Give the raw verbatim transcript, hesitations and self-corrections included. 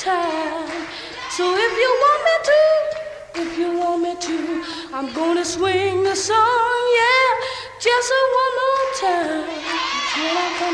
time. So if you want me to, if you want me to, I'm gonna swing the song, yeah, just a one more time till I come